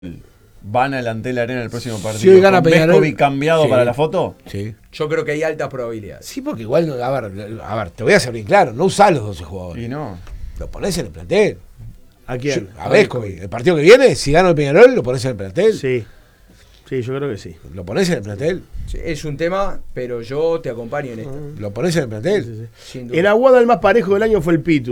¿Van al Antel Arena el próximo partido? Si hoy gana ¿Con Peñarol, Vescovi cambiado sí. para la foto? Sí. Yo creo que hay altas probabilidades. Sí, porque igual, a ver, te voy a ser bien claro, no usás los 12 jugadores. Y no. Lo ponés en el plantel. ¿A quién? A Vescovi. El partido que viene, si gana el Peñarol, lo ponés en el plantel. Sí. Sí, yo creo que sí. Lo ponés en el plantel. Sí, es un tema, pero yo te acompaño en esta. Lo ponés en el plantel. Sí, sí. Sin duda. En Aguada el más parejo del año fue el Pitu.